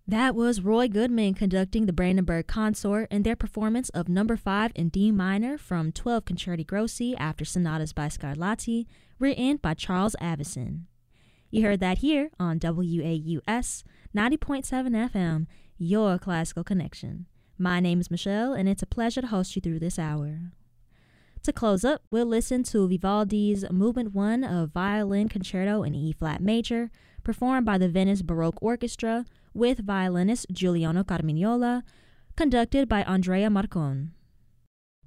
That was Roy Goodman conducting the Brandenburg Consort in their performance of Number 5 in D minor from 12 Concerti Grossi after Sonatas by Scarlatti, written by Charles Avison. You heard that here on WAUS 90.7 FM, your classical connection. My name is Michelle, and it's a pleasure to host you through this hour. To close up, we'll listen to Vivaldi's Movement 1 of Violin Concerto in E-flat major, performed by the Venice Baroque Orchestra with violinist Giuliano Carmignola, conducted by Andrea Marcon.